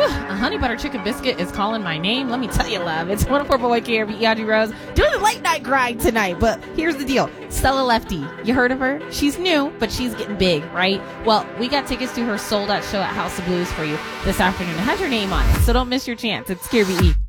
A honey butter chicken biscuit is calling my name. Let me tell you, love. It's 104 Boy KRBE Audrey Rose doing the late night grind tonight. But here's the deal. Stella Lefty. You heard of her? She's new, but she's getting big, right? Well, we got tickets to her sold out show at House of Blues for you this afternoon. It has your name on it, so don't miss your chance. It's KRBE.